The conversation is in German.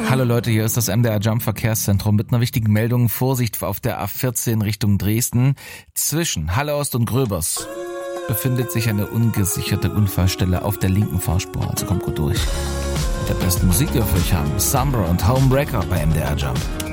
Hallo Leute, hier ist das MDR Jump Verkehrszentrum mit einer wichtigen Meldung. Vorsicht auf der A14 Richtung Dresden. Zwischen Halle Ost und Gröbers befindet sich eine ungesicherte Unfallstelle auf der linken Fahrspur. Also kommt gut durch. Mit der besten Musik, die wir für euch haben. Sombra und Homebreaker bei MDR Jump.